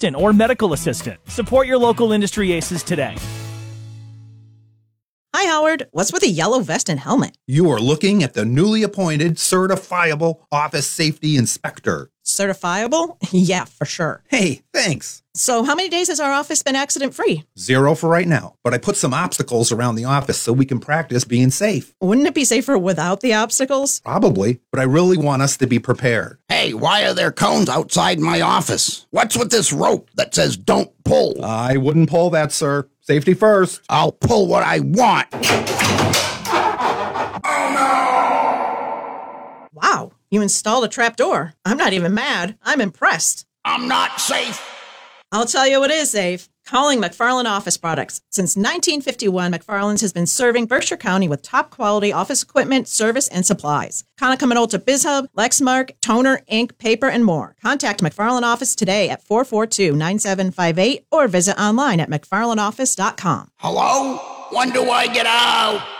assistant or medical assistant. Support your local industry aces today. Hi, Howard. What's with a yellow vest and helmet? You are looking at the newly appointed Certifiable Office Safety Inspector. Certifiable? Yeah, for sure. Hey, thanks. So how many days has our office been accident-free? 0 for right now, but I put some obstacles around the office so we can practice being safe. Wouldn't it be safer without the obstacles? Probably, but I really want us to be prepared. Hey, why are there cones outside my office? What's with this rope that says don't pull? I wouldn't pull that, sir. Safety first. I'll pull what I want. Wow, you installed a trapdoor. I'm not even mad. I'm impressed. I'm not safe. I'll tell you what is safe. Calling McFarland Office Products. Since 1951, McFarland's has been serving Berkshire County with top-quality office equipment, service, and supplies. Konica Minolta BizHub, Lexmark, toner, ink, paper, and more. Contact McFarland Office today at 442-9758 or visit online at mcfarlandoffice.com. Hello? When do I get out?